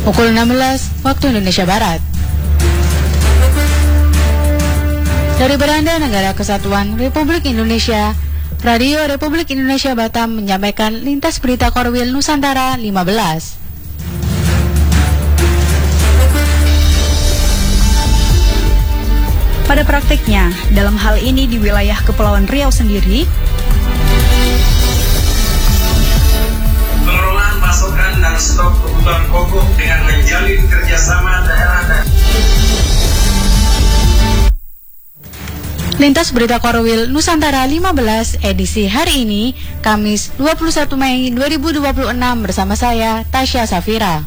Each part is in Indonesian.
pukul 16 waktu Indonesia Barat. Dari Beranda Negara Kesatuan Republik Indonesia, Radio Republik Indonesia Batam menyampaikan lintas berita Korwil Nusantara 15. Pada praktiknya, dalam hal ini di wilayah Kepulauan Riau sendiri, pengelolaan pasokan dan stok kebutuhan pokok dengan menjalin kerjasama daerah dan Lintas Berita Korwil Nusantara 15 edisi hari ini, Kamis 21 Mei 2026 bersama saya, Tasya Safira.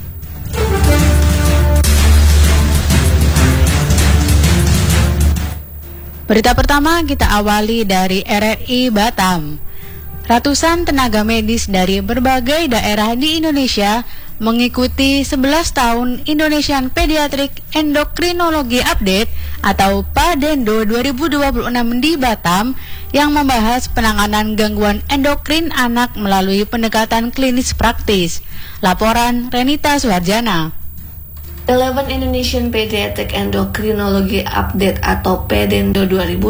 Berita pertama kita awali dari RRI Batam. Ratusan tenaga medis dari berbagai daerah di Indonesia mengikuti 11 tahun Indonesian Pediatric Endokrinology Update atau PADENDO 2026 di Batam yang membahas penanganan gangguan endokrin anak melalui pendekatan klinis praktis. Laporan Renita Suharjana. 11 Indonesian Pediatric Endocrinology Update atau PEDENDO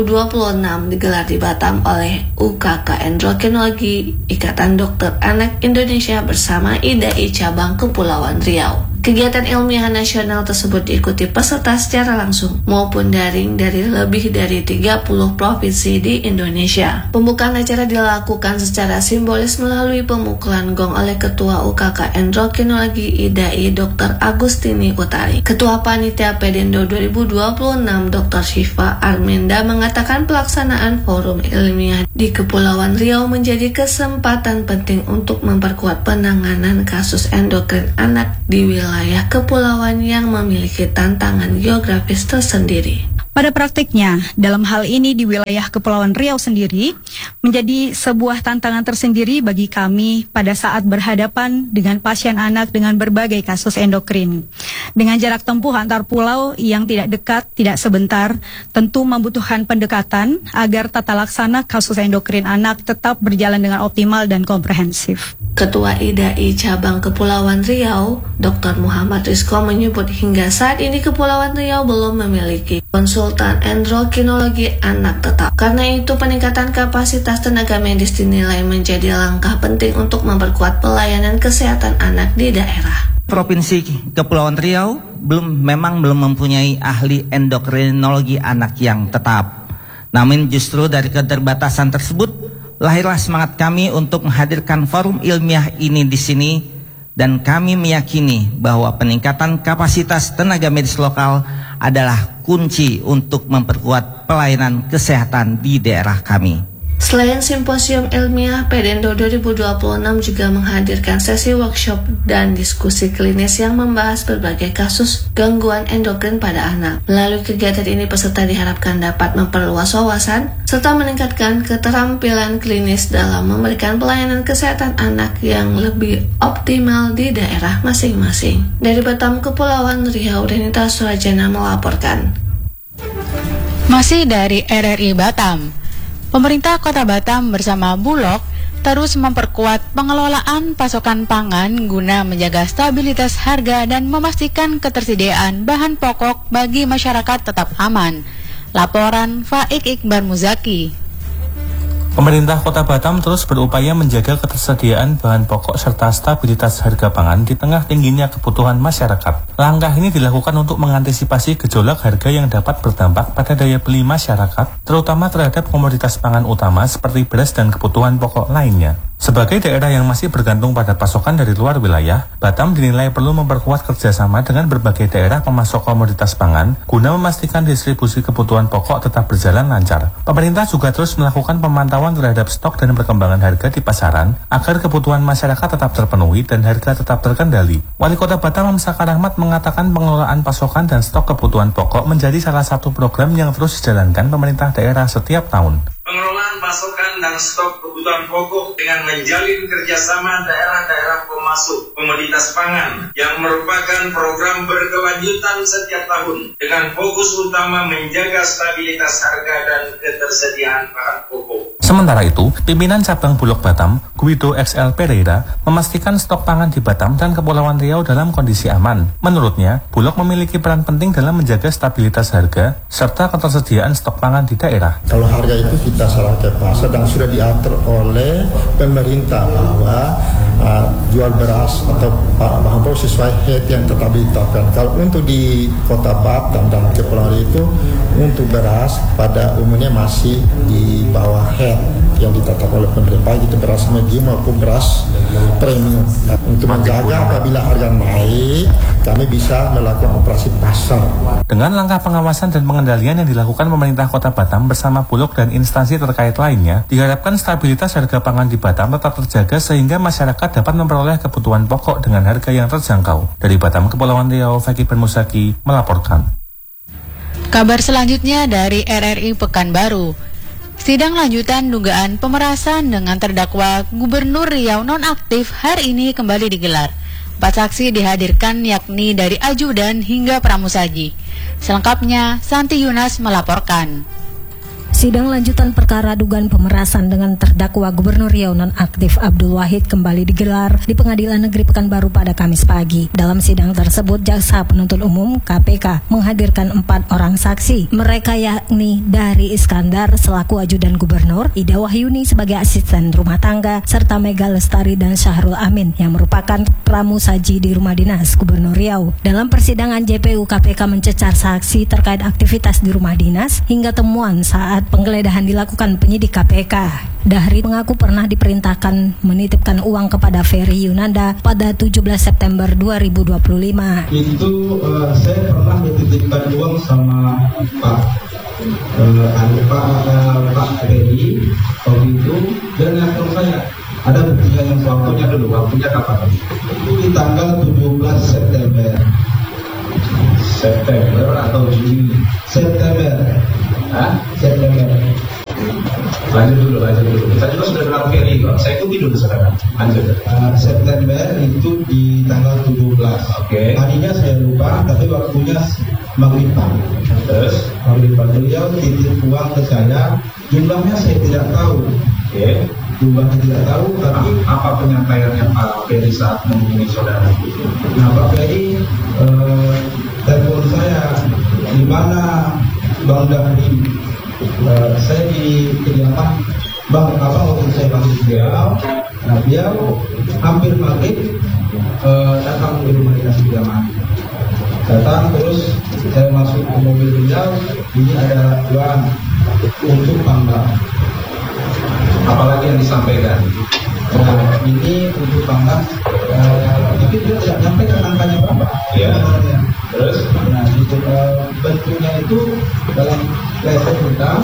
2026 digelar di Batam oleh UKK Endokrinologi Ikatan Dokter Anak Indonesia bersama IDAI Cabang Kepulauan Riau. Kegiatan ilmiah nasional tersebut diikuti peserta secara langsung maupun daring dari lebih dari 30 provinsi di Indonesia. Pembukaan acara dilakukan secara simbolis melalui pemukulan gong oleh Ketua UKK Endokrinologi IDAI Dr. Agustini Utari. Ketua Panitia PEDENDO 2026 Dr. Syifa Arminda mengatakan pelaksanaan forum ilmiah di Kepulauan Riau menjadi kesempatan penting untuk memperkuat penanganan kasus endokrin anak di wilayah kepulauan yang memiliki tantangan geografis tersendiri. pada praktiknya, dalam hal ini di wilayah Kepulauan Riau sendiri, menjadi sebuah tantangan tersendiri bagi kami pada saat berhadapan dengan pasien anak dengan berbagai kasus endokrin. Dengan jarak tempuh antar pulau yang tidak dekat, tidak sebentar, tentu membutuhkan pendekatan agar tata laksana kasus endokrin anak tetap berjalan dengan optimal dan komprehensif. Ketua IDAI Cabang Kepulauan Riau, Dr. Muhammad Rizko menyebut hingga saat ini Kepulauan Riau belum memiliki konsultan endokrinologi anak tetap. Karena itu peningkatan kapasitas tenaga medis dinilai menjadi langkah penting untuk memperkuat pelayanan kesehatan anak di daerah. Provinsi Kepulauan Riau memang belum mempunyai ahli endokrinologi anak yang tetap. Namun justru dari keterbatasan tersebut, lahirlah semangat kami untuk menghadirkan forum ilmiah ini di sini, dan kami meyakini bahwa peningkatan kapasitas tenaga medis lokal adalah kunci untuk memperkuat pelayanan kesehatan di daerah kami. Selain simposium ilmiah, PEDENDO 2026 juga menghadirkan sesi workshop dan diskusi klinis yang membahas berbagai kasus gangguan endokrin pada anak. Melalui kegiatan ini, peserta diharapkan dapat memperluas wawasan serta meningkatkan keterampilan klinis dalam memberikan pelayanan kesehatan anak yang lebih optimal di daerah masing-masing. Dari Batam, Kepulauan Riau, Renita Surajana melaporkan. Masih dari RRI Batam, pemerintah Kota Batam bersama Bulog terus memperkuat pengelolaan pasokan pangan guna menjaga stabilitas harga dan memastikan ketersediaan bahan pokok bagi masyarakat tetap aman. Laporan Faik Iqbar Muzaki. Pemerintah Kota Batam terus berupaya menjaga ketersediaan bahan pokok serta stabilitas harga pangan di tengah tingginya kebutuhan masyarakat. Langkah ini dilakukan untuk mengantisipasi gejolak harga yang dapat berdampak pada daya beli masyarakat, terutama terhadap komoditas pangan utama seperti beras dan kebutuhan pokok lainnya. Sebagai daerah yang masih bergantung pada pasokan dari luar wilayah, Batam dinilai perlu memperkuat kerjasama dengan berbagai daerah pemasok komoditas pangan guna memastikan distribusi kebutuhan pokok tetap berjalan lancar. Pemerintah juga terus melakukan pemantauan terhadap stok dan perkembangan harga di pasaran agar kebutuhan masyarakat tetap terpenuhi dan harga tetap terkendali. Wali Kota Batam Sakar Ahmad mengatakan pengelolaan pasokan dan stok kebutuhan pokok menjadi salah satu program yang terus dijalankan pemerintah daerah setiap tahun. Pengelolaan pasokan dan stok kebutuhan pokok dengan menjalin kerjasama daerah-daerah pemasok komoditas pangan yang merupakan program berkelanjutan setiap tahun dengan fokus utama menjaga stabilitas harga dan ketersediaan bahan pokok. Sementara itu, pimpinan cabang Bulog Batam, Guido XL Pereira, memastikan stok pangan di Batam dan Kepulauan Riau dalam kondisi aman. Menurutnya, Bulog memiliki peran penting dalam menjaga stabilitas harga serta ketersediaan stok pangan di daerah. Kalau harga itu kita serahkan ke pasar dan sudah diatur oleh pemerintah bahwa jual beras atau bahan pokok sesuai head yang tetap ditetapkan. Kalau untuk di Kota Batam dan Kepulauan Riau itu untuk beras pada umumnya masih di bawah head yang ditetapkan oleh pemerintah, baik itu beras medium maupun beras premium. Nah, untuk menjaga apabila harga naik, kami bisa melakukan operasi pasar. Dengan langkah pengawasan dan pengendalian yang dilakukan pemerintah Kota Batam bersama Bulog dan instansi terkait lainnya, diharapkan stabilitas harga pangan di Batam tetap terjaga sehingga masyarakat dapat memperoleh kebutuhan pokok dengan harga yang terjangkau. Dari Batam, Kepulauan Riau, Fakih Musaki melaporkan. Kabar selanjutnya dari RRI Pekanbaru. Sidang lanjutan dugaan pemerasan dengan terdakwa Gubernur Riau nonaktif hari ini kembali digelar. 4 saksi dihadirkan yakni dari ajudan hingga pramusaji. Selengkapnya, Santi Yunas melaporkan. Sidang lanjutan perkara dugaan pemerasan dengan terdakwa Gubernur Riau nonaktif Abdul Wahid kembali digelar di Pengadilan Negeri Pekanbaru pada Kamis pagi. Dalam sidang tersebut, Jaksa Penuntut Umum (KPK) menghadirkan 4 orang saksi. Mereka yakni dari Iskandar selaku ajudan gubernur, Ida Wahyuni sebagai asisten rumah tangga, serta Mega Lestari dan Syahrul Amin yang merupakan pramusaji di Rumah Dinas Gubernur Riau. Dalam persidangan, JPU KPK mencecar saksi terkait aktivitas di rumah dinas hingga temuan saat penggeledahan dilakukan penyidik KPK. Dahri mengaku pernah diperintahkan menitipkan uang kepada Ferry Yunanda pada 17 September 2025. Itu saya pernah dititipkan uang sama Pak Ferry waktu itu, dan yang saya ada buktinya yang waktunya kapan? Itu di tanggal 17 September atau Juni? September. Lanjut dulu. Kita juga sudah bilang Ferry kok. Saya ikuti dulu sekarang. Lanjut. September itu di tanggal 17. Oke. Harinya saya lupa, tapi waktunya maghriban. Terus maghriban beliau titip uang ke saya. Jumlahnya saya tidak tahu. Oke. Jumlahnya tidak tahu, tapi apa penyampaiannya Pak Ferry saat menghubungi saudara? Nah, Pak Ferry telepon saya, di mana Bang Dahri? Saya di kediaman Bang, waktu saya panggil beliau. Nah, beliau hampir maghrib datang ke rumah dinas kediaman. Datang, terus saya masuk ke mobil beliau. Ini ada uang untuk pangdam. Apalagi yang disampaikan? Nah, ini untuk pangdam, tapi dia tidak menyampaikan angkanya berapa. Ya. Terus, nah, itu bentuknya itu dalam kresek hitam.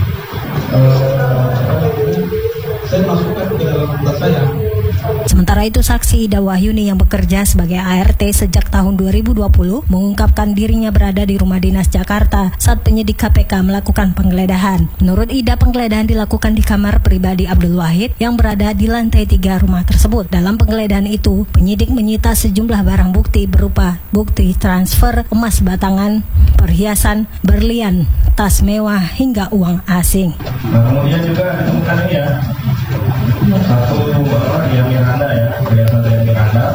Saya masukkan ke dalam tas saya. Sementara itu, saksi Ida Wahyuni yang bekerja sebagai ART sejak tahun 2020 mengungkapkan dirinya berada di Rumah Dinas Jakarta saat penyidik KPK melakukan penggeledahan. Menurut Ida, penggeledahan dilakukan di kamar pribadi Abdul Wahid yang berada di lantai 3 rumah tersebut. Dalam penggeledahan itu, penyidik menyita sejumlah barang bukti berupa bukti transfer emas batangan, perhiasan, berlian, tas mewah, hingga uang asing. Nah, kemudian juga ditemukan ini ya, satu yang Miranda ya, perhiasan dari Miranda.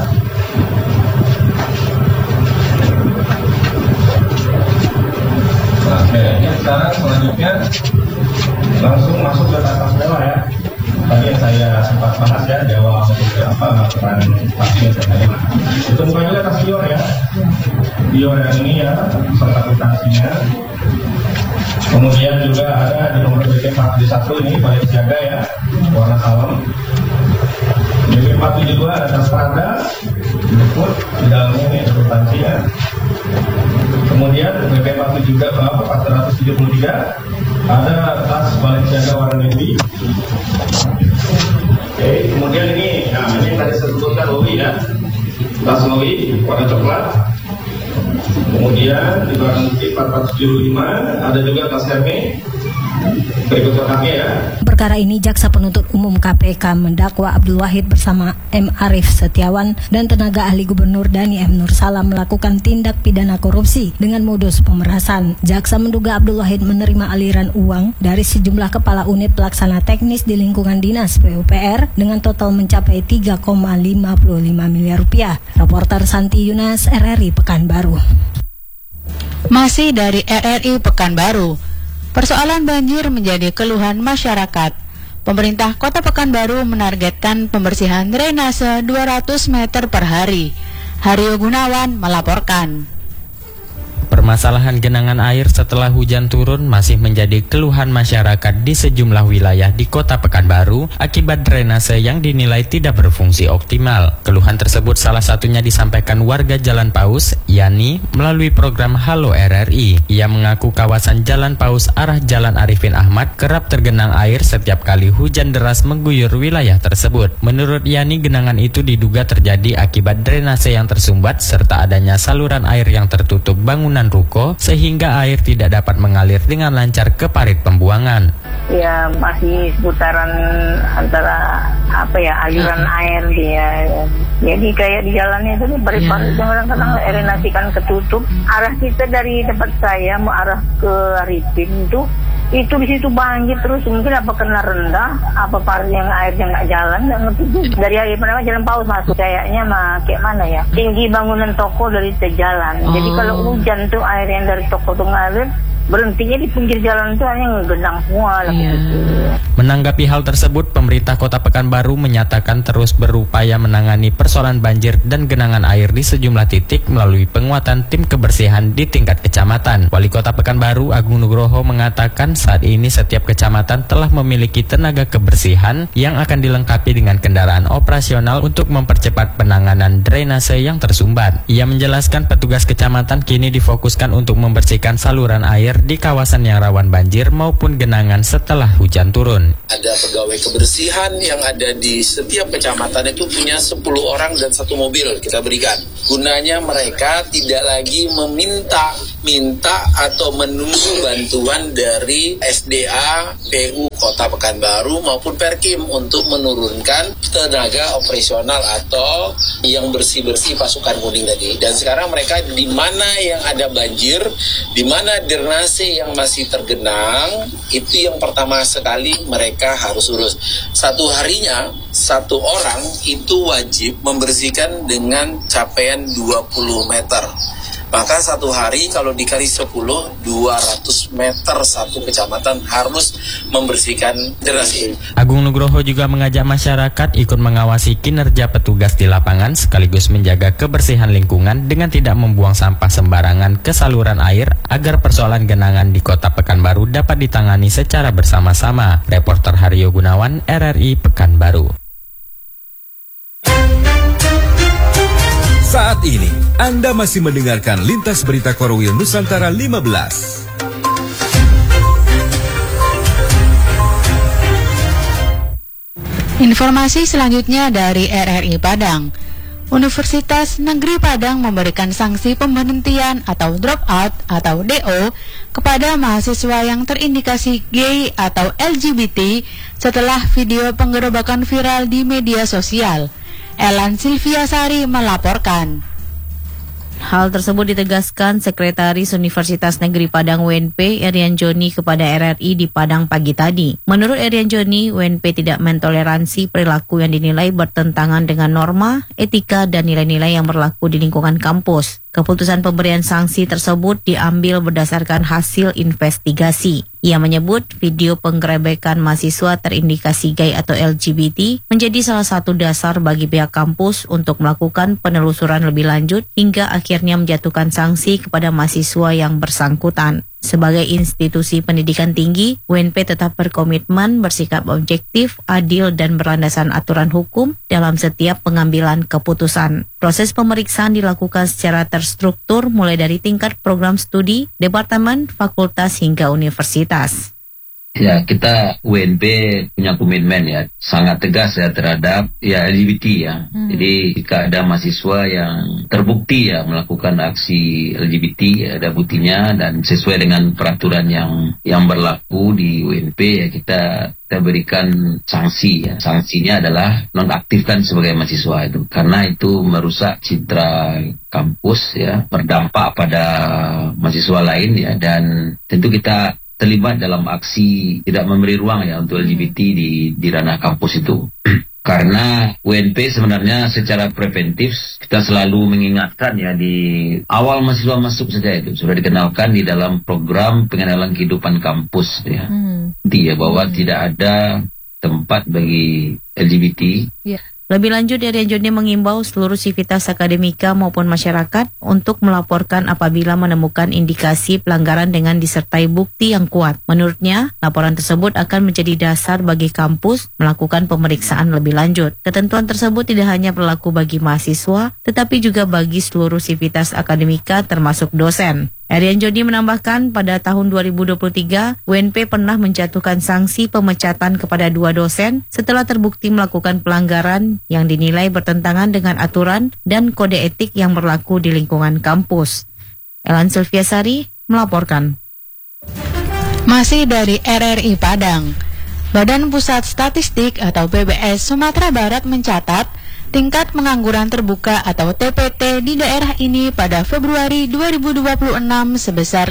Nah, ini sekarang selanjutnya langsung masuk ke tas mewah ya. Tadi yang saya sempat bahas ya, di awal peran pasien saya. Ditemukan juga tas Dior ya. Dior yang ini ya, serta kwitansinya. Kemudian juga ada di nomor BP41 ini balik jaga ya, warna salam. BP472 ada tas Prada, dijemput di dalamnya ini ada kwitansi ya. Kemudian BP473 ada tas balik jaga warna navy. Oke, kemudian ini, nah ini tadi saya sebutkan Louis ya, tas Louis warna coklat. Kemudian di barang bukti 475 ada juga tas Hermes berikut kakaknya ya. perkara ini, Jaksa Penuntut Umum KPK mendakwa Abdul Wahid bersama M. Arief Setiawan dan tenaga ahli Gubernur Dhani M. Nur Salam melakukan tindak pidana korupsi dengan modus pemerasan. Jaksa menduga Abdul Wahid menerima aliran uang dari sejumlah kepala unit pelaksana teknis di lingkungan dinas PUPR dengan total mencapai 3,55 miliar rupiah. Reporter Santi Yunas, RRI Pekanbaru. Masih dari RRI Pekanbaru, persoalan banjir menjadi keluhan masyarakat. Pemerintah Kota Pekanbaru menargetkan pembersihan drainase 200 meter per hari. Haryo Gunawan melaporkan. Permasalahan genangan air setelah hujan turun masih menjadi keluhan masyarakat di sejumlah wilayah di Kota Pekanbaru akibat drainase yang dinilai tidak berfungsi optimal. Keluhan tersebut salah satunya disampaikan warga Jalan Paus, Yani, melalui program Halo RRI. Ia mengaku kawasan Jalan Paus arah Jalan Arifin Ahmad kerap tergenang air setiap kali hujan deras mengguyur wilayah tersebut. Menurut Yani, genangan itu diduga terjadi akibat drainase yang tersumbat serta adanya saluran air yang tertutup bangunan ruko sehingga air tidak dapat mengalir dengan lancar ke parit pembuangan. Ya masih seputaran antara aliran air dia. Jadi kayak di jalannya itu parit-parit kadang-kadang drainasi kan ketutup. Arah kita dari tempat saya mau arah ke Arifin itu di situ banjir terus, mungkin apa kena rendah, apa parit yang airnya nggak jalan, nggak ngerti. Dari Jalan Paus masuk kayaknya kayak mana ya, tinggi bangunan toko dari jalan. Jadi kalau hujan tuh air yang dari toko tuh ngalir, berhentinya di pinggir jalan itu hanya ngegenang semua lah gitu. Menanggapi hal tersebut, pemerintah Kota Pekanbaru menyatakan terus berupaya menangani persoalan banjir dan genangan air di sejumlah titik melalui penguatan tim kebersihan di tingkat kecamatan. Wali Kota Pekanbaru Agung Nugroho mengatakan saat ini setiap kecamatan telah memiliki tenaga kebersihan yang akan dilengkapi dengan kendaraan operasional untuk mempercepat penanganan drainase yang tersumbat. Ia menjelaskan petugas kecamatan kini difokuskan untuk membersihkan saluran air di kawasan yang rawan banjir maupun genangan setelah hujan turun. Ada pegawai kebersihan yang ada di setiap kecamatan itu punya 10 orang dan 1 mobil kita berikan. Gunanya mereka tidak lagi meminta atau menunggu bantuan dari SDA, PU Kota Pekanbaru maupun Perkim untuk menurunkan tenaga operasional atau yang bersih-bersih pasukan kuning tadi. Dan sekarang mereka di mana yang ada banjir, di mana drainase yang masih tergenang, itu yang pertama sekali mereka harus urus. Satu harinya, 1 orang itu wajib membersihkan dengan capaian 20 meter. Maka 1 hari kalau dikali 10, 200 meter satu kecamatan harus membersihkan drainase. Agung Nugroho juga mengajak masyarakat ikut mengawasi kinerja petugas di lapangan sekaligus menjaga kebersihan lingkungan dengan tidak membuang sampah sembarangan ke saluran air agar persoalan genangan di Kota Pekanbaru dapat ditangani secara bersama-sama. Reporter Haryo Gunawan, RRI Pekanbaru. Saat ini, Anda masih mendengarkan Lintas Berita Korwil Nusantara 15. Informasi selanjutnya dari RRI Padang. Universitas Negeri Padang memberikan sanksi pemberhentian atau drop out atau DO kepada mahasiswa yang terindikasi gay atau LGBT setelah video penggerebekan viral di media sosial. Elan Silviasari melaporkan. Hal tersebut ditegaskan Sekretaris Universitas Negeri Padang UNP Erian Joni kepada RRI di Padang pagi tadi. Menurut Erian Joni, UNP tidak mentoleransi perilaku yang dinilai bertentangan dengan norma, etika, dan nilai-nilai yang berlaku di lingkungan kampus. Keputusan pemberian sanksi tersebut diambil berdasarkan hasil investigasi. Ia menyebut video penggerebekan mahasiswa terindikasi gay atau LGBT menjadi salah satu dasar bagi pihak kampus untuk melakukan penelusuran lebih lanjut hingga akhirnya menjatuhkan sanksi kepada mahasiswa yang bersangkutan. Sebagai institusi pendidikan tinggi, UNP tetap berkomitmen bersikap objektif, adil, dan berlandasan aturan hukum dalam setiap pengambilan keputusan. Proses pemeriksaan dilakukan secara terstruktur mulai dari tingkat program studi, departemen, fakultas, hingga universitas. Ya, kita UNP punya komitmen ya, sangat tegas ya terhadap ya LGBT ya. Jadi jika ada mahasiswa yang terbukti ya melakukan aksi LGBT, ada buktinya dan sesuai dengan peraturan yang berlaku di UNP ya, kita berikan sanksi ya. Sanksinya adalah nonaktifkan sebagai mahasiswa itu, karena itu merusak citra kampus ya, berdampak pada mahasiswa lain ya, dan tentu kita terlibat dalam aksi tidak memberi ruang ya untuk LGBT di ranah kampus itu. Karena UNP sebenarnya secara preventif kita selalu mengingatkan ya, di awal mahasiswa masuk saja itu sudah dikenalkan di dalam program pengenalan kehidupan kampus ya. Ya bahwa tidak ada tempat bagi LGBT. Lebih lanjut, Erian Joni mengimbau seluruh sivitas akademika maupun masyarakat untuk melaporkan apabila menemukan indikasi pelanggaran dengan disertai bukti yang kuat. Menurutnya, laporan tersebut akan menjadi dasar bagi kampus melakukan pemeriksaan lebih lanjut. Ketentuan tersebut tidak hanya berlaku bagi mahasiswa, tetapi juga bagi seluruh sivitas akademika termasuk dosen. Erian Joni menambahkan pada tahun 2023, UNP pernah menjatuhkan sanksi pemecatan kepada 2 dosen setelah terbukti melakukan pelanggaran yang dinilai bertentangan dengan aturan dan kode etik yang berlaku di lingkungan kampus. Elan Sylviasari melaporkan. Masih dari RRI Padang, Badan Pusat Statistik atau BPS Sumatera Barat mencatat tingkat pengangguran terbuka atau TPT di daerah ini pada Februari 2026 sebesar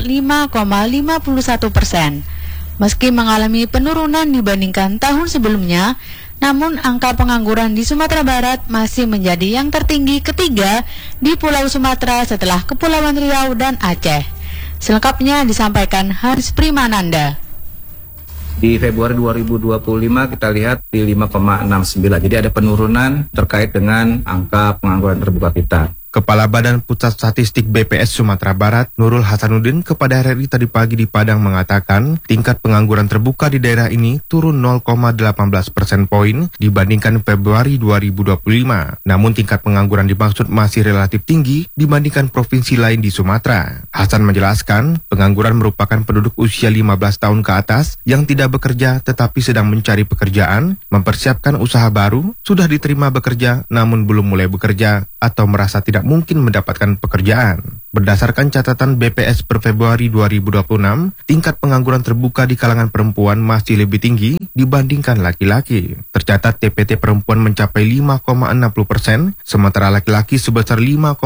5,51%. Meski mengalami penurunan dibandingkan tahun sebelumnya, namun angka pengangguran di Sumatera Barat masih menjadi yang tertinggi ketiga di Pulau Sumatera setelah Kepulauan Riau dan Aceh. Selengkapnya disampaikan Haris Primananda. Di Februari 2025 kita lihat di 5,69. Jadi ada penurunan terkait dengan angka pengangguran terbuka kita. Kepala Badan Pusat Statistik BPS Sumatera Barat, Nurul Hasanuddin, kepada RRI tadi pagi di Padang mengatakan tingkat pengangguran terbuka di daerah ini turun 0,18 persen poin dibandingkan Februari 2025. Namun tingkat pengangguran dimaksud masih relatif tinggi dibandingkan provinsi lain di Sumatera. Hasan menjelaskan, pengangguran merupakan penduduk usia 15 tahun ke atas yang tidak bekerja tetapi sedang mencari pekerjaan, mempersiapkan usaha baru, sudah diterima bekerja namun belum mulai bekerja, atau merasa tidak mungkin mendapatkan pekerjaan. Berdasarkan catatan BPS per Februari 2026, tingkat pengangguran terbuka di kalangan perempuan masih lebih tinggi dibandingkan laki-laki. Tercatat TPT perempuan mencapai 5,60%, sementara laki-laki sebesar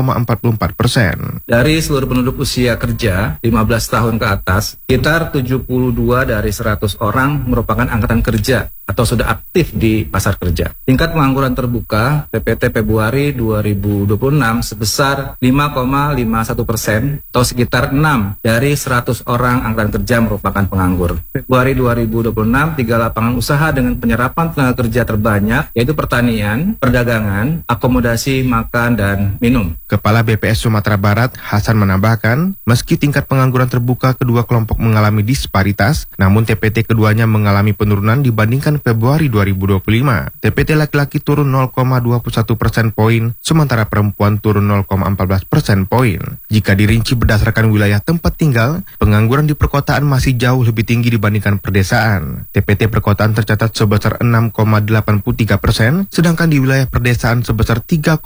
5,44%. Dari seluruh penduduk usia kerja 15 tahun ke atas, sekitar 72 dari 100 orang merupakan angkatan kerja atau sudah aktif di pasar kerja. Tingkat pengangguran terbuka TPT Februari 2026 sebesar 5,51% atau sekitar 6 dari 100 orang angkatan kerja merupakan penganggur. Februari 2026, 3 lapangan usaha dengan penyerapan tenaga kerja terbanyak yaitu pertanian, perdagangan, akomodasi, makan, dan minum. Kepala BPS Sumatera Barat, Hasan menambahkan, meski tingkat pengangguran terbuka kedua kelompok mengalami disparitas, namun TPT keduanya mengalami penurunan dibandingkan Februari 2025. TPT laki-laki turun 0,21 persen poin, sementara perempuan turun 0,14 persen poin. Jika dirinci berdasarkan wilayah tempat tinggal, pengangguran di perkotaan masih jauh lebih tinggi dibandingkan perdesaan. TPT perkotaan tercatat sebesar 6,83%, sedangkan di wilayah perdesaan sebesar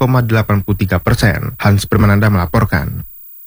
3,83%. Hans Permananda melaporkan.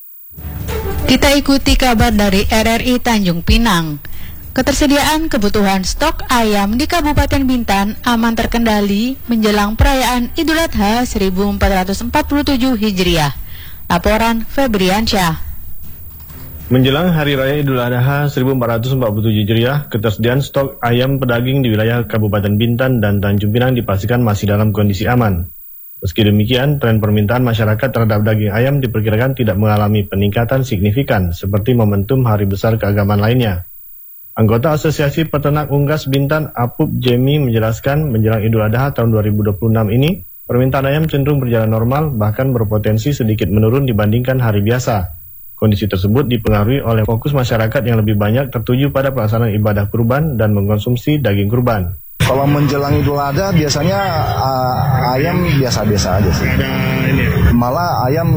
Kita ikuti kabar dari RRI Tanjung Pinang. Ketersediaan kebutuhan stok ayam di Kabupaten Bintan aman terkendali menjelang perayaan Idul Adha 1447 Hijriah. Laporan Febriansyah. Menjelang Hari Raya Idul Adha 1447 Hijriah, ketersediaan stok ayam pedaging di wilayah Kabupaten Bintan dan Tanjung Pinang dipastikan masih dalam kondisi aman. Meski demikian, tren permintaan masyarakat terhadap daging ayam diperkirakan tidak mengalami peningkatan signifikan seperti momentum hari besar keagamaan lainnya. Anggota Asosiasi Peternak Unggas Bintan, Apup Jemi, menjelaskan menjelang Idul Adha tahun 2026 ini, permintaan ayam cenderung berjalan normal, bahkan berpotensi sedikit menurun dibandingkan hari biasa. Kondisi tersebut dipengaruhi oleh fokus masyarakat yang lebih banyak tertuju pada pelaksanaan ibadah kurban dan mengkonsumsi daging kurban. Kalau menjelang Idul Adha biasanya ayam biasa-biasa aja sih. Malah ayam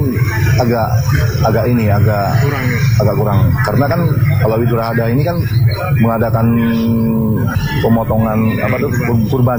agak kurang. Karena kan kalau Idul Adha ini kan mengadakan pemotongan kurban.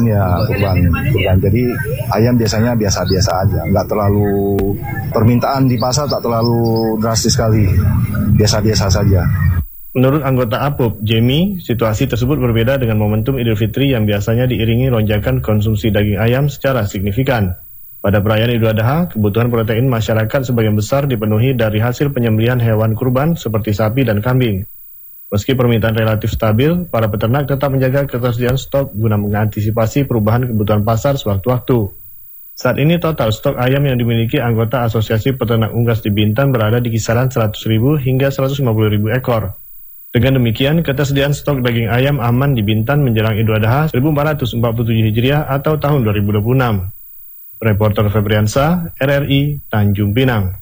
Jadi ayam biasanya biasa-biasa aja, nggak terlalu, permintaan di pasar tak terlalu drastis sekali, biasa-biasa saja. Menurut anggota APUP, Jamie, situasi tersebut berbeda dengan momentum Idul Fitri yang biasanya diiringi lonjakan konsumsi daging ayam secara signifikan. Pada perayaan Idul Adha, kebutuhan protein masyarakat sebagian besar dipenuhi dari hasil penyembelihan hewan kurban seperti sapi dan kambing. Meski permintaan relatif stabil, para peternak tetap menjaga ketersediaan stok guna mengantisipasi perubahan kebutuhan pasar sewaktu-waktu. Saat ini total stok ayam yang dimiliki anggota Asosiasi Peternak Unggas di Bintan berada di kisaran 100.000 hingga 150.000 ekor. Dengan demikian, ketersediaan stok daging ayam aman di Bintan menjelang Idul Adha 1447 Hijriah atau tahun 2026. Reporter Febriansa, RRI Tanjung Pinang.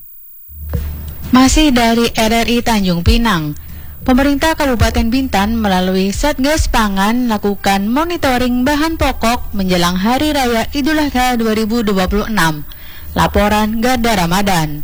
Masih dari RRI Tanjung Pinang, pemerintah Kabupaten Bintan melalui Satgas Pangan melakukan monitoring bahan pokok menjelang Hari Raya Idul Adha 2026. Laporan Garda Ramadan.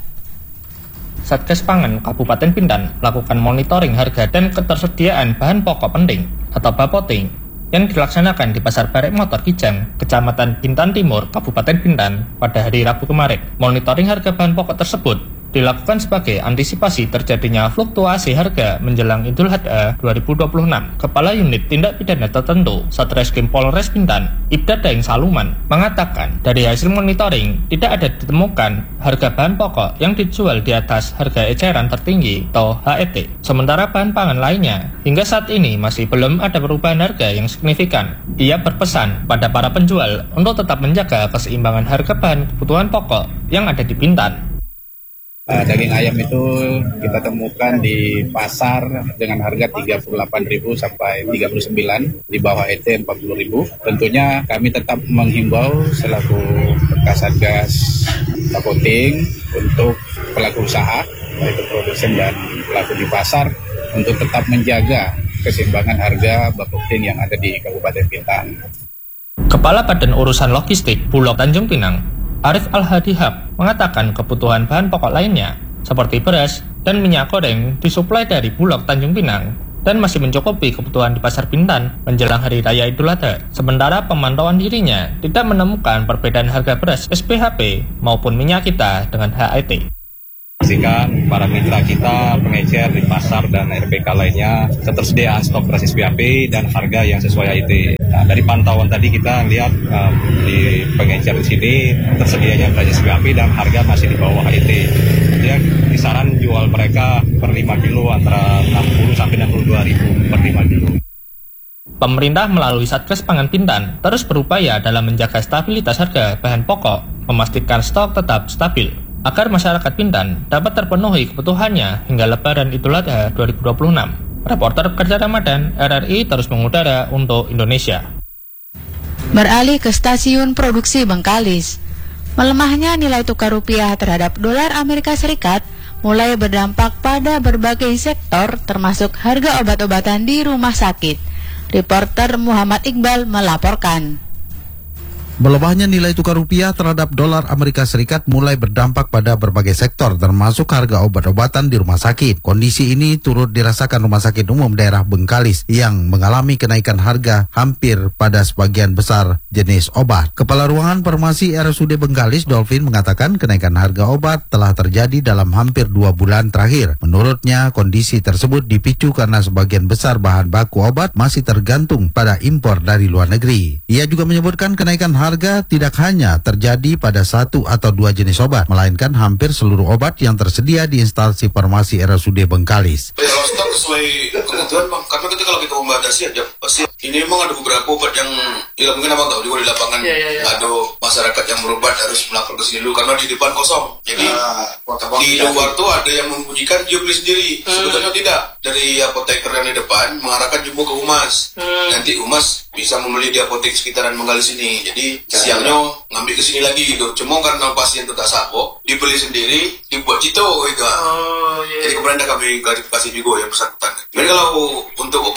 Satgas Pangan Kabupaten Bintan melakukan monitoring harga dan ketersediaan bahan pokok penting atau bapoting yang dilaksanakan di Pasar Barek Motor Kijang, Kecamatan Bintan Timur, Kabupaten Bintan pada hari Rabu kemarin. Monitoring harga bahan pokok tersebut dilakukan sebagai antisipasi terjadinya fluktuasi harga menjelang Idul Adha 2026. Kepala Unit Tindak Pidana Tertentu Satreskrim Polres Bintan, Ibda Daeng Saluman, mengatakan dari hasil monitoring tidak ada ditemukan harga bahan pokok yang dijual di atas harga eceran tertinggi atau HET. Sementara bahan pangan lainnya hingga saat ini masih belum ada perubahan harga yang signifikan. Ia berpesan pada para penjual untuk tetap menjaga keseimbangan harga bahan kebutuhan pokok yang ada di Bintan. Daging ayam itu kita temukan di pasar dengan harga 38.000 sampai 39, di bawah ET 40.000. Tentunya kami tetap menghimbau selaku Kasatgas Bapoting untuk pelaku usaha, baik produsen dan pelaku di pasar, untuk tetap menjaga keseimbangan harga bapoting yang ada di Kabupaten Bintan. Kepala Badan Urusan Logistik Bulog Tanjung Pinang, Arif Al-Hadihab, mengatakan kebutuhan bahan pokok lainnya seperti beras dan minyak goreng disuplai dari Bulog Tanjung Pinang dan masih mencukupi kebutuhan di Pasar Bintan menjelang Hari Raya Idul Adha. Sementara pemantauan dirinya tidak menemukan perbedaan harga beras SPHP maupun minyak kita dengan HET. Pastikan para mitra kita, pengecer di pasar dan RPK lainnya, ketersediaan stok beras SPHP dan harga yang sesuai HET. Nah, dari pantauan tadi kita lihat di pengecer di sini tersedianya beras SPHP dan harga masih di bawah HET. Dia kisaran jual mereka per 5 kilo antara 60 sampai 62.000 per 5 kilo. Pemerintah melalui Satgas Pangan Bintan terus berupaya dalam menjaga stabilitas harga bahan pokok, memastikan stok tetap stabil agar masyarakat Bintan dapat terpenuhi kebutuhannya hingga Lebaran Idul Adha 2026. Reporter Garda Ramadan, RRI terus mengudara untuk Indonesia. Beralih ke stasiun produksi Bengkalis, melemahnya nilai tukar rupiah terhadap dolar Amerika Serikat mulai berdampak pada berbagai sektor termasuk harga obat-obatan di rumah sakit. Reporter Muhammad Iqbal melaporkan. Melemahnya nilai tukar rupiah terhadap dolar Amerika Serikat mulai berdampak pada berbagai sektor termasuk harga obat-obatan di rumah sakit. Kondisi ini turut dirasakan Rumah Sakit Umum Daerah Bengkalis yang mengalami kenaikan harga hampir pada sebagian besar jenis obat. Kepala Ruangan Farmasi RSUD Bengkalis, Dolphin, mengatakan kenaikan harga obat telah terjadi dalam hampir 2 bulan terakhir. Menurutnya, kondisi tersebut dipicu karena sebagian besar bahan baku obat masih tergantung pada impor dari luar negeri. Ia juga menyebutkan kenaikan harga tidak hanya terjadi pada 1 atau 2 jenis obat, melainkan hampir seluruh obat yang tersedia di instalasi farmasi RSUD Bengkalis. Kalau stok sesuai kebutuhan, Bang, karena kalau kita membatasi aja, pasti ini memang ada beberapa obat yang ya mungkin Abang tahu juga di lapangan ada masyarakat yang berobat harus melapor ke sini dulu karena di depan kosong. Jadi di luar tuh ada yang membunyikan dia beli sendiri. Sebetulnya tidak. Dari apoteker yang di depan mengarahkan jumbo ke Humas. Nanti Humas bisa membeli di apotek sekitaran Bengkalis ini. Jadi siangnya ngambil ke sini lagi gitu. Cuma karena pasien itu tak sapo, dibeli sendiri, dibuat cito gitu. Jadi kemudian kami klarifikasi juga yang bersangkutan. Jadi kalau untuk obat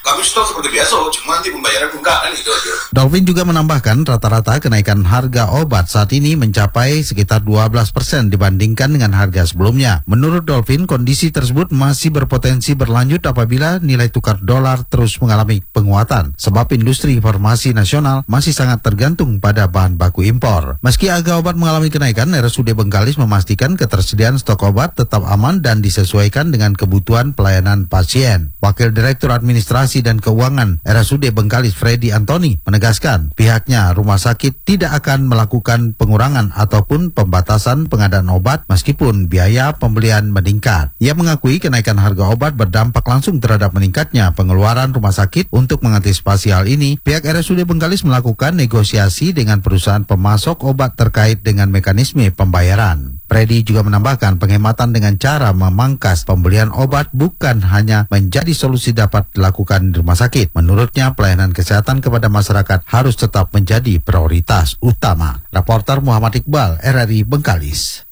kami stok seperti biasa, cuma nanti pembayaran enggak kan gitu aja. Dolphin juga menambahkan rata-rata kenaikan harga obat saat ini mencapai sekitar 12% dibandingkan dengan harga sebelumnya. Menurut Dolphin, kondisi tersebut masih berpotensi berlanjut apabila nilai tukar dolar terus mengalami penguatan, sebab industri farmasi nasional masih sangat tergantung pada bahan baku impor. Meski harga obat mengalami kenaikan, RSUD Bengkalis memastikan ketersediaan stok obat tetap aman dan disesuaikan dengan kebutuhan pelayanan pasien. Wakil Direktur Administrasi dan Keuangan RSUD Bengkalis Freddy Antoni menegaskan pihaknya rumah sakit tidak akan melakukan pengurangan ataupun pembatasan pengadaan obat meskipun biaya pembelian meningkat. Ia mengakui kenaikan harga obat berdampak langsung terhadap meningkatnya pengeluaran rumah sakit. Untuk mengantisipasi hal ini, pihak RSUD Bengkalis melakukan negosiasi dengan perusahaan pemasok obat terkait dengan mekanisme pembayaran. Freddy juga menambahkan penghematan dengan cara memangkas pembelian obat bukan hanya menjadi solusi dapat dilakukan di rumah sakit. Menurutnya, pelayanan kesehatan kepada masyarakat harus tetap menjadi prioritas utama. Reporter Muhammad Iqbal, RRI Bengkalis.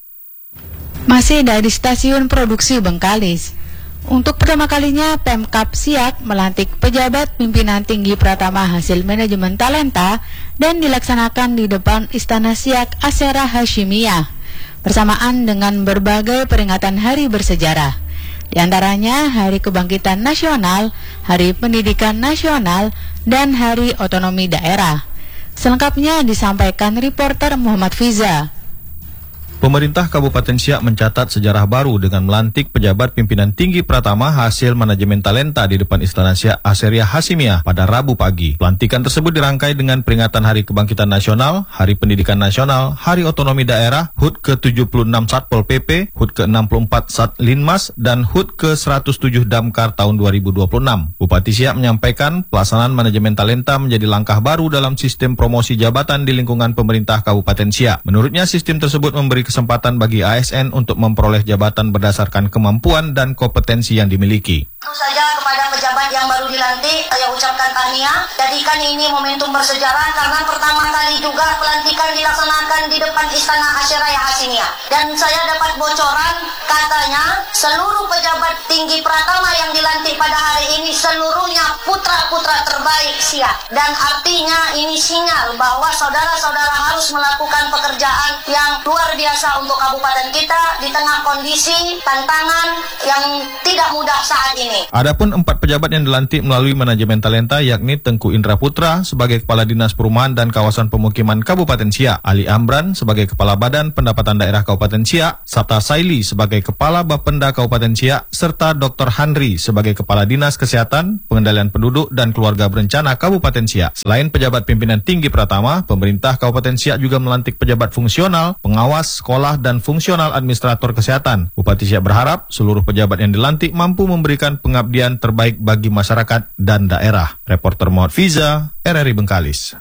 Masih dari stasiun produksi Bengkalis. Untuk pertama kalinya, Pemkab Siak melantik pejabat pimpinan tinggi Pratama hasil manajemen talenta dan dilaksanakan di depan Istana Siak Asyera Hashimiyah bersamaan dengan berbagai peringatan hari bersejarah. Di antaranya Hari Kebangkitan Nasional, Hari Pendidikan Nasional, dan Hari Otonomi Daerah. Selengkapnya disampaikan reporter Muhammad Fiza. Pemerintah Kabupaten Siak mencatat sejarah baru dengan melantik pejabat pimpinan tinggi Pratama hasil manajemen talenta di depan Istana Siak Asyera Hashimiyah pada Rabu pagi. Pelantikan tersebut dirangkai dengan peringatan Hari Kebangkitan Nasional, Hari Pendidikan Nasional, Hari Otonomi Daerah, HUT ke-76 Satpol PP, HUT ke-64 Satlinmas, dan HUT ke-107 Damkar tahun 2026. Bupati Siak menyampaikan pelaksanaan manajemen talenta menjadi langkah baru dalam sistem promosi jabatan di lingkungan pemerintah Kabupaten Siak. Menurutnya, sistem tersebut memberi kesempatan bagi ASN untuk memperoleh jabatan berdasarkan kemampuan dan kompetensi yang dimiliki. Tentu saja kepada pejabat yang baru dilantik, saya ucapkan tahniah. Jadikan ini momentum bersejarah karena pertama kali juga pelantikan dilaksanakan di depan Istana Asyera Hashimiyah. Dan saya dapat bocoran, katanya seluruh pejabat tinggi Pratama yang dilantik pada hari ini seluruhnya putra-putra terbaik Siak. Dan artinya ini sinyal bahwa saudara-saudara harus melakukan pekerjaan yang luar biasa untuk kabupaten kita di tengah kondisi tantangan yang tidak mudah saat ini. Adapun 4 pejabat yang dilantik melalui manajemen talenta yakni Tengku Indra Putra sebagai Kepala Dinas Perumahan dan Kawasan Pemukiman Kabupaten Siak, Ali Amran sebagai Kepala Badan Pendapatan Daerah Kabupaten Siak, Sabta Saili sebagai Kepala Bapenda Kabupaten Siak, serta Dr. Handri sebagai Kepala Dinas Kesehatan, Pengendalian Penduduk dan Keluarga Berencana Kabupaten Siak. Selain pejabat pimpinan tinggi Pratama, pemerintah Kabupaten Siak juga melantik pejabat fungsional, pengawas sekolah dan fungsional administrator kesehatan. Bupati Siak berharap seluruh pejabat yang dilantik mampu memberikan pengabdian terbaik bagi masyarakat dan daerah. Reporter Muhammad Fiza, RRI Bengkalis.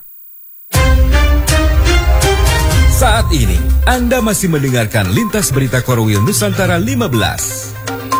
Saat ini, Anda masih mendengarkan Lintas Berita Korwil Nusantara 15.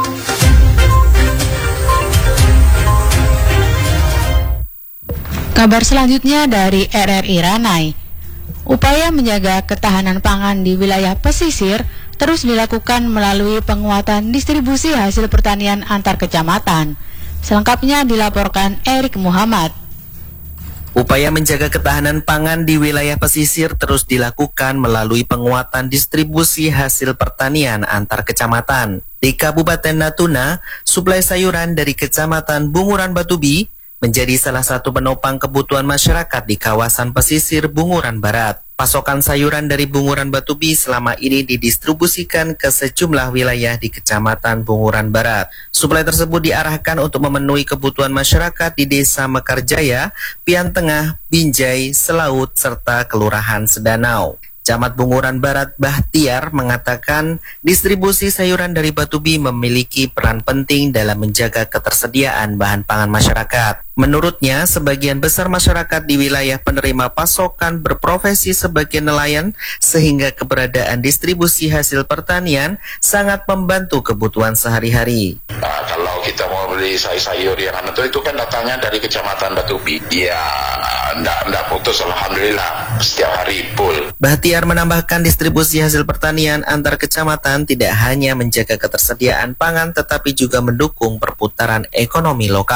Kabar selanjutnya dari RRI Ranai. Upaya menjaga ketahanan pangan di wilayah pesisir terus dilakukan melalui penguatan distribusi hasil pertanian antar kecamatan. Selengkapnya dilaporkan Erik Muhammad. Upaya menjaga ketahanan pangan di wilayah pesisir terus dilakukan melalui penguatan distribusi hasil pertanian antar kecamatan. Di Kabupaten Natuna, suplai sayuran dari Kecamatan Bunguran Batubi menjadi salah satu penopang kebutuhan masyarakat di kawasan pesisir Bunguran Barat. Pasokan sayuran dari Bunguran Batubi selama ini didistribusikan ke sejumlah wilayah di Kecamatan Bunguran Barat. Suplai tersebut diarahkan untuk memenuhi kebutuhan masyarakat di Desa Mekarjaya, Pian Tengah, Binjai, Selaut, serta Kelurahan Sedanau. Camat Bunguran Barat Bahtiar mengatakan distribusi sayuran dari Batubi memiliki peran penting dalam menjaga ketersediaan bahan pangan masyarakat. Menurutnya, sebagian besar masyarakat di wilayah penerima pasokan berprofesi sebagai nelayan, sehingga keberadaan distribusi hasil pertanian sangat membantu kebutuhan sehari-hari. Nah, kalau kita mau beli sayur yang itu kan datangnya dari Kecamatan Batubi. Ya, enggak putus, alhamdulillah, setiap hari full. Bahtiar menambahkan distribusi hasil pertanian antar kecamatan tidak hanya menjaga ketersediaan pangan, tetapi juga mendukung perputaran ekonomi lokal.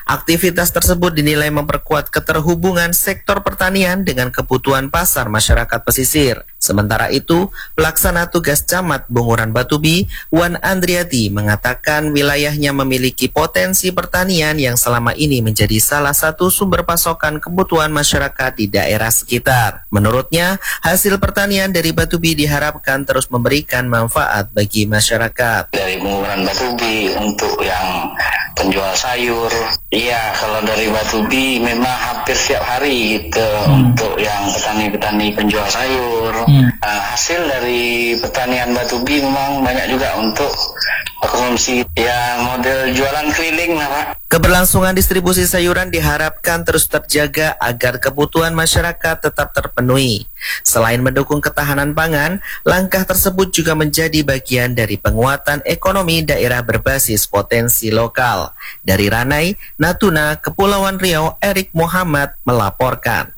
Aktivitas tersebut dinilai memperkuat keterhubungan sektor pertanian dengan kebutuhan pasar masyarakat pesisir. Sementara itu, pelaksana tugas Camat Bunguran Batubi, Wan Andriati, mengatakan wilayahnya memiliki potensi pertanian yang selama ini menjadi salah satu sumber pasokan kebutuhan masyarakat di daerah sekitar. Menurutnya, hasil pertanian dari Batubi diharapkan terus memberikan manfaat bagi masyarakat. Dari Bunguran Batubi untuk yang penjual sayur, iya kalau dari Batubi memang hampir setiap hari gitu untuk yang petani-petani penjual sayur. Hasil dari pertanian Batubi memang banyak juga untuk konsumsi ya model jualan keliling lah Pak. Keberlangsungan distribusi sayuran diharapkan terus terjaga agar kebutuhan masyarakat tetap terpenuhi. Selain mendukung ketahanan pangan, langkah tersebut juga menjadi bagian dari penguatan ekonomi daerah berbasis potensi lokal. Dari Ranai, Natuna, Kepulauan Riau, Erik Muhammad melaporkan.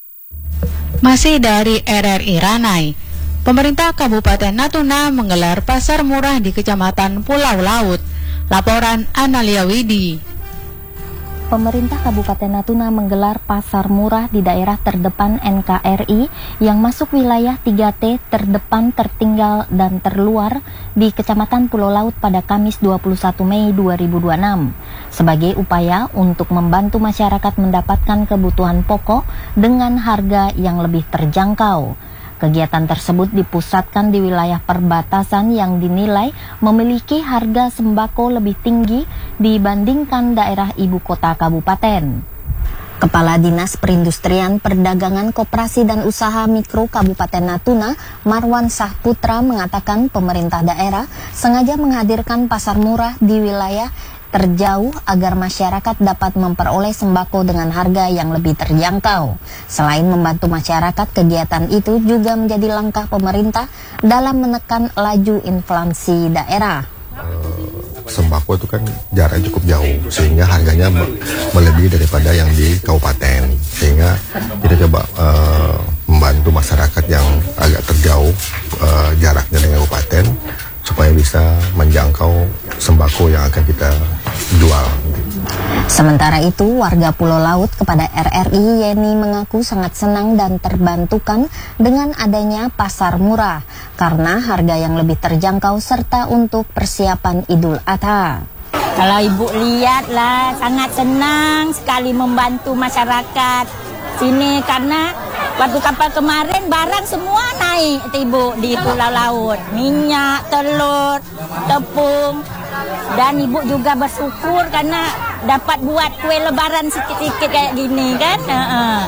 Masih dari RRI Ranai, pemerintah Kabupaten Natuna menggelar pasar murah di Kecamatan Pulau Laut. Laporan Analia Widi. Pemerintah Kabupaten Natuna menggelar pasar murah di daerah terdepan NKRI yang masuk wilayah 3T terdepan, tertinggal, dan terluar di Kecamatan Pulau Laut pada Kamis 21 Mei 2026 sebagai upaya untuk membantu masyarakat mendapatkan kebutuhan pokok dengan harga yang lebih terjangkau. Kegiatan tersebut dipusatkan di wilayah perbatasan yang dinilai memiliki harga sembako lebih tinggi dibandingkan daerah ibu kota kabupaten. Kepala Dinas Perindustrian, Perdagangan, Koperasi dan Usaha Mikro Kabupaten Natuna, Marwan Sahputra, mengatakan pemerintah daerah sengaja menghadirkan pasar murah di wilayah terjauh agar masyarakat dapat memperoleh sembako dengan harga yang lebih terjangkau. Selain membantu masyarakat, kegiatan itu juga menjadi langkah pemerintah dalam menekan laju inflasi daerah. Sembako itu kan jaraknya cukup jauh sehingga harganya melebihi daripada yang di kabupaten, sehingga kita coba membantu masyarakat yang agak terjauh jaraknya dengan kabupaten supaya bisa menjangkau sembako yang akan kita jual. Sementara itu, warga Pulau Laut kepada RRI Yeni mengaku sangat senang dan terbantukan dengan adanya pasar murah karena harga yang lebih terjangkau serta untuk persiapan Idul Adha. Kalau ibu lihat lah, sangat senang sekali membantu masyarakat sini karena waktu kapal kemarin barang semua naik ibu di Pulau Laut, minyak, telur, tepung, dan ibu juga bersyukur karena dapat buat kue lebaran sikit-sikit kayak gini kan.